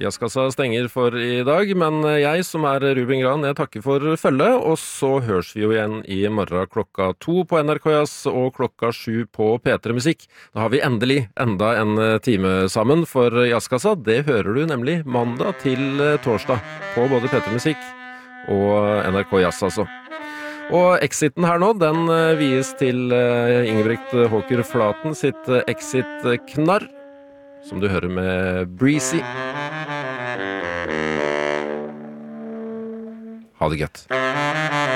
Jazzkassa stenger for i dag, men jeg som Ruben Gran, jeg takker for følget, og så høres vi jo igjen i morgen 2 på NRK Jazz og 7 på P3 Musikk. Da har vi endelig enda en time sammen for Jazzkassa. Det hører du nemlig mandag til torsdag på både P3 Musikk og NRK Jazz altså. Og exiten her nå, den vies til Ingebrigt Håker Flaten sitt exit-knarr, som du hører med Breezy. Ha det gøtt.